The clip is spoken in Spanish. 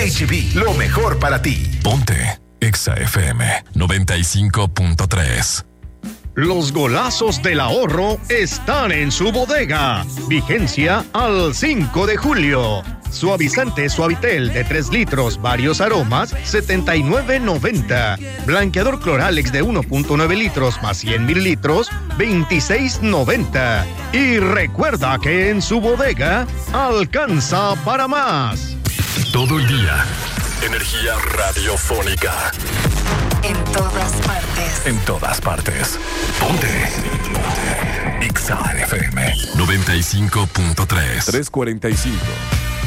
H-E-B, lo mejor para ti. Ponte Exa FM 95.3. Los golazos del ahorro están en su bodega. Vigencia al 5 de julio. Suavizante Suavitel de 3 litros, varios aromas, $79.90. Blanqueador Cloralex de 1.9 litros más 100 mililitros, $26.90. Y recuerda que en su bodega alcanza para más. Todo el día, energía radiofónica. En todas partes. En todas partes. Ponte. Exa FM 95.3. 3:45.